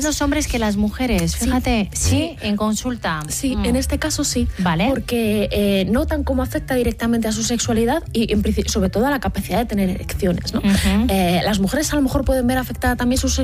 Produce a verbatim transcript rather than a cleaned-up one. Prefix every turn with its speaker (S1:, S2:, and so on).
S1: los hombres que las mujeres, fíjate, sí, sí en consulta.
S2: Sí, mm. en este caso sí,
S1: vale.
S2: porque eh, notan cómo afecta directamente a su sexualidad y en, sobre todo a la capacidad de tener erecciones, ¿no? Uh-huh. eh, las mujeres a lo mejor pueden ver afectada también su